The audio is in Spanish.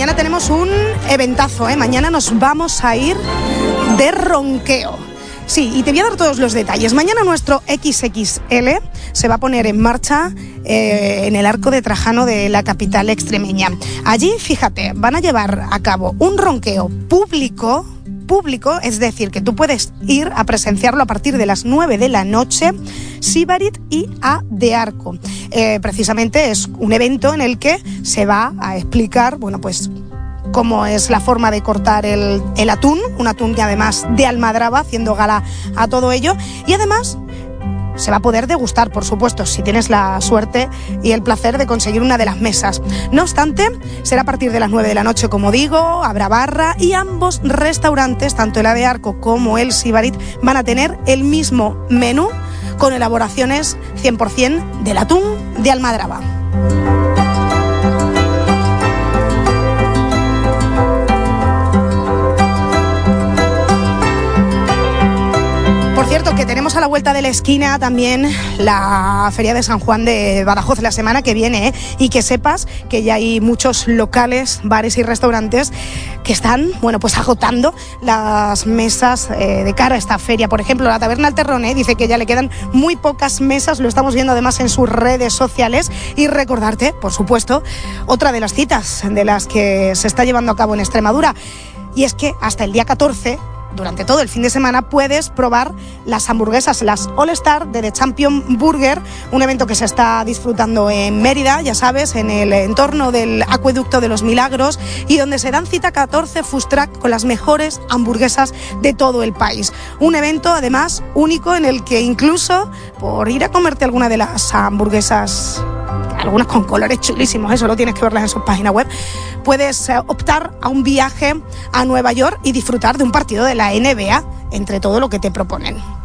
mañana tenemos un eventazo, ¿eh? Mañana nos vamos a ir de ronqueo. Sí, y te voy a dar todos los detalles. Mañana nuestro XXL se va a poner en marcha en el Arco de Trajano de la capital extremeña. Allí, fíjate, van a llevar a cabo un ronqueo público, es decir, que tú puedes ir a presenciarlo a partir de las 9 de la noche, Sibarit y A de Arco. Precisamente es un evento en el que se va a explicar, bueno, pues cómo es la forma de cortar el atún, un atún que además de almadraba, haciendo gala a todo ello, y además se va a poder degustar, por supuesto, si tienes la suerte y el placer de conseguir una de las mesas. No obstante, será a partir de las 9 de la noche, como digo, habrá barra y ambos restaurantes, tanto el A de Arco como el Sibarit, van a tener el mismo menú con elaboraciones 100% del atún de almadraba. Por cierto, que tenemos a la vuelta de la esquina también la Feria de San Juan de Badajoz la semana que viene, ¿eh? Y que sepas que ya hay muchos locales, bares y restaurantes que están, bueno, pues agotando las mesas de cara a esta feria. Por ejemplo, la Taberna El Terrón, dice que ya le quedan muy pocas mesas, lo estamos viendo además en sus redes sociales. Y recordarte, por supuesto, otra de las citas de las que se está llevando a cabo en Extremadura, y es que hasta el día 14, durante todo el fin de semana, puedes probar las hamburguesas, las All Star de The Champion Burger, un evento que se está disfrutando en Mérida, ya sabes, en el entorno del Acueducto de los Milagros, y donde se dan cita 14 food truck con las mejores hamburguesas de todo el país. Un evento, además, único, en el que incluso por ir a comerte alguna de las hamburguesas, algunas con colores chulísimos, eso lo tienes que verlas en su página web, puedes optar a un viaje a Nueva York y disfrutar de un partido de la NBA, entre todo lo que te proponen.